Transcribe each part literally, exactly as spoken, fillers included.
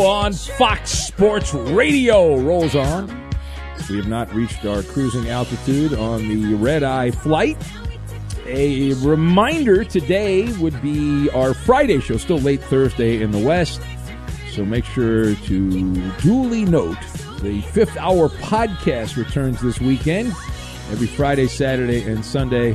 On Fox Sports Radio rolls on. We have not reached our cruising altitude on the red-eye flight. A reminder, today would be our Friday show, still late Thursday in the West. So make sure to duly note the fifth hour podcast returns this weekend. Every Friday, Saturday, and Sunday.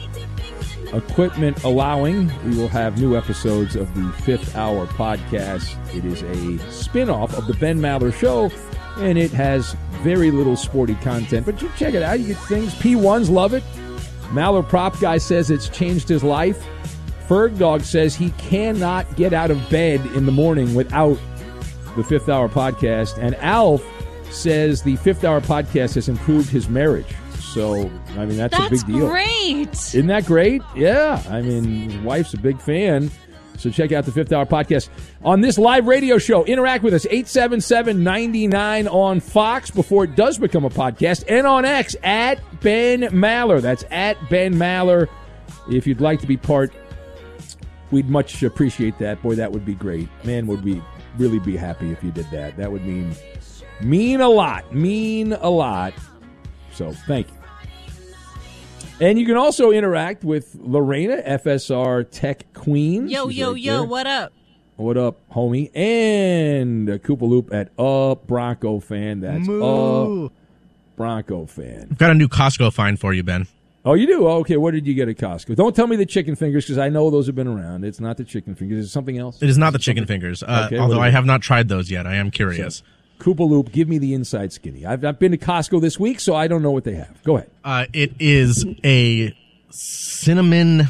Equipment allowing, we will have new episodes of the Fifth Hour podcast. It is a spin-off of the Ben Maller Show, and it has very little sporty content. But you check it out. You get things. P ones love it. Maller Prop Guy says it's changed his life. Ferg Dog says he cannot get out of bed in the morning without the Fifth Hour podcast. And Alf says the Fifth Hour podcast has improved his marriage. So, I mean, that's, that's a big deal. That's great. Isn't that great? Yeah. I mean, his wife's a big fan. So check out the Fifth Hour podcast. On this live radio show, interact with us, eight seven seven, nine nine on Fox before it does become a podcast. And on X, at Ben Maller. That's at Ben Maller. If you'd like to be part, we'd much appreciate that. Boy, that would be great. Man, would we really be happy if you did that. That would mean, mean a lot. Mean a lot. So, thank you. And you can also interact with Lorena, F S R Tech Queen. Yo, She's yo, right yo, there. what up? What up, homie? And Koopa Loop at a Bronco fan. That's Moo. a Bronco fan. I've got a new Costco find for you, Ben. Oh, you do? Okay, what did you get at Costco? Don't tell me the chicken fingers, because I know those have been around. It's not the chicken fingers. Is it something else? It is not the chicken fingers, uh, Okay, although what I is it? have not tried those yet. I am curious. So, Koopa Loop, give me the inside skinny. I've, I've been to Costco this week, so I don't know what they have. Go ahead. Uh, it is a cinnamon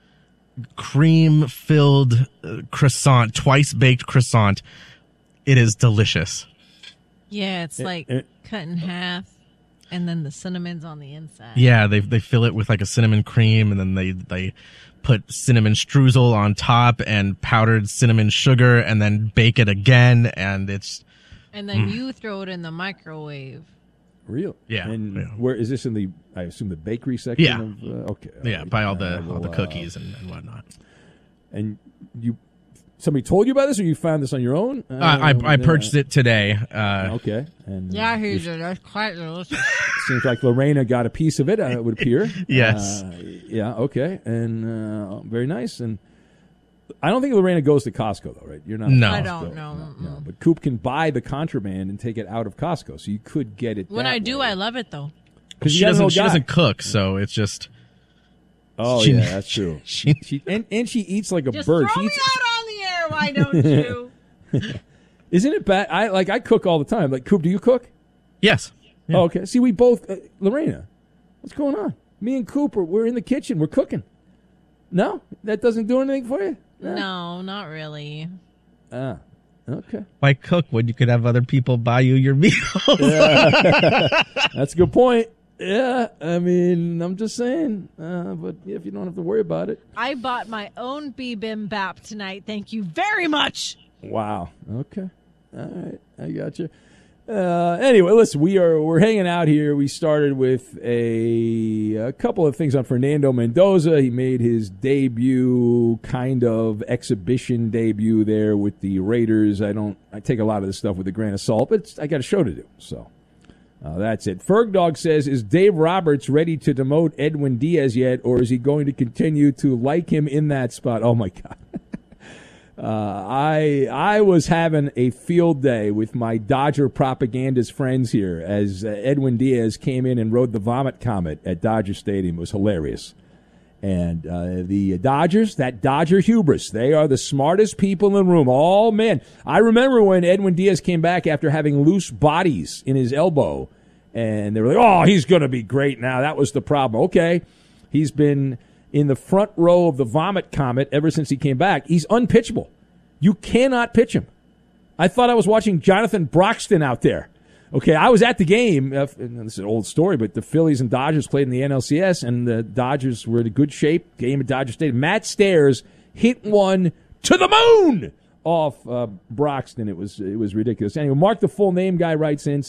cream-filled uh, croissant, twice-baked croissant. It is delicious. Yeah, it's like eh. cut in half, and then the cinnamon's on the inside. Yeah, they they fill it with like a cinnamon cream, and then they they put cinnamon streusel on top and powdered cinnamon sugar, and then bake it again, and it's And then Mm. you throw it in the microwave. Real? Yeah, And yeah. where is this in the? I assume the bakery section. Yeah. Of, uh, okay. yeah, right. by all the I will, all the uh, cookies and, and whatnot. And you, somebody told you about this, or you found this on your own? Uh, I I Um, purchased it today. Uh, Okay. And Yeah, uh, here's it. That's quite delicious. seems like Lorena got a piece of it. Uh, it would appear. Yes. Uh, yeah. Okay. And uh, very nice. And I don't think Lorena goes to Costco though, right? You're not. No. Costco. I don't know. No, no. But Coop can buy the contraband and take it out of Costco, so you could get it. When that I do, way. I love it, though. 'Cause you she got an doesn't old she guy. doesn't cook, so it's just Oh she- yeah, that's true. she She and, and she eats like a Just bird. throw She me eats, out on the air, why don't you? Isn't it bad? I like I cook all the time. Like Coop, do you cook? yes. Yeah. Oh, okay. See, we both. Uh, Lorena, what's going on? Me and Cooper, we're in the kitchen. We're cooking. No, that doesn't do anything for you. No, not really. Ah, okay. Why cook when you could have other people buy you your meals? That's a good point. Yeah, I mean, I'm just saying. Uh, but if you don't have to worry about it. I bought my own bibimbap tonight. Thank you very much. Wow. Okay. All right. I got you. Uh, anyway, listen, we are we're hanging out here. We started with a, a couple of things on Fernando Mendoza. He made his debut, kind of exhibition debut there with the Raiders. I don't. I take a lot of this stuff with a grain of salt, but it's, I got a show to do. So uh, that's it. Ferg Dog says, "Is Dave Roberts ready to demote Edwin Diaz yet, or is he going to continue to like him in that spot?" Oh my God. Uh, I I was having a field day with my Dodger propagandist friends here as uh, Edwin Diaz came in and rode the Vomit Comet at Dodger Stadium. It was hilarious. And uh, the Dodgers, that Dodger hubris, they are the smartest people in the room. All men. I remember when Edwin Diaz came back after having loose bodies in his elbow, and they were like, oh, he's going to be great now. That was the problem. Okay, he's been in the front row of the Vomit Comet ever since he came back. He's unpitchable. You cannot pitch him. I thought I was watching Jonathan Broxton out there. Okay, I was at the game. Uh, and this is an old story, but the Phillies and Dodgers played in the N L C S, and the Dodgers were in good shape. Game at Dodger Stadium. Matt Stairs hit one to the moon off uh, Broxton. It was it was ridiculous. Anyway, Mark the Full Name guy writes in.